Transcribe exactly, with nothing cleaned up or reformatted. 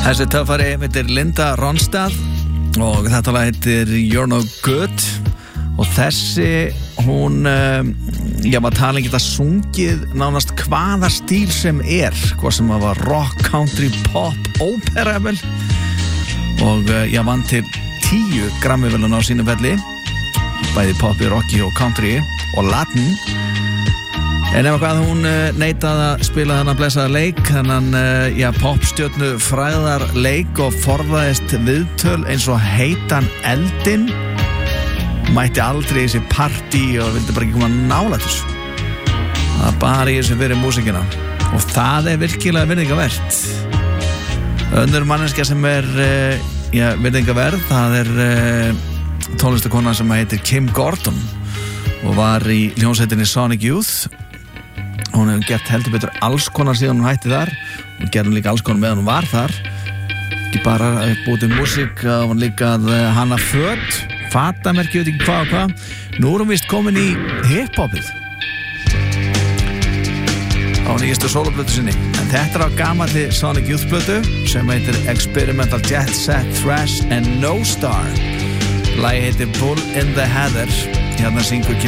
Þessi töffari heitir Linda Ronstadt og þetta lag heitir You're No Good og þessi hún um, já, maður tala ekki það sungið nánast hvaða stíl sem er, hvað sem það var rock, country, pop, ópera vel og uh, ég vann til tíu grammi vel á sínu felli bæði popi, rocki og country og latin en ef hvað hún uh, neitaði að spila þennan blessaða leik þennan uh, já, popstjörnu fræðar leik og forðaðist viðtöl eins og heitan eldin mætti aldrei í þessi partí og vildi bara ekki koma nálægt þessu það er bara í þessu fyrir músikina og það er virkilega virðingavert önnur manneskja sem er uh, já, virðingaverð það er uh, tónlistakona sem heitir Kim Gordon og var í hljómsveitinni Sonic Youth hún hefur gert heldur betur alls konar síðan hún hætti þar og gerði líka alls konar meðan hún var þar ekki bara búið til músík og hún líka hanna föt fatamerki, veit ekki hvað og hvað nú er hún vist komin í hip-hopið á nýjastu soloplötu sinni en þetta er á gamalli Sonic Youth plötu sem heitir Experimental Jet Set Thrash and No Star lagi heitir Bull in the Heather hérna syngur Kim